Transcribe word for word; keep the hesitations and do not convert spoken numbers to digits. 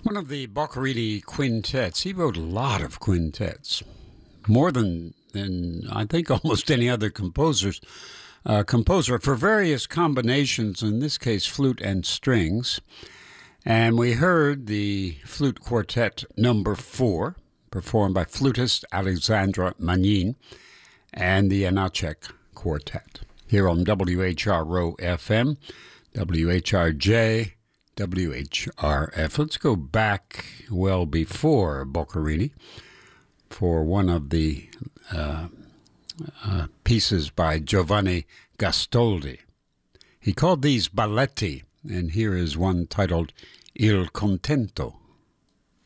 One of the Boccherini quintets. He wrote a lot of quintets, more than, than I think almost any other composers. Uh, composer for various combinations, in this case flute and strings. And we heard the flute quartet number four, performed by flutist Alexandra Manin, and the Janacek Quartet, here on W H R O F M, W H R J, W H R F. Let's go back well before Boccherini for one of the uh, uh, pieces by Giovanni Gastoldi. He called these balletti, and here is one titled Il Contento.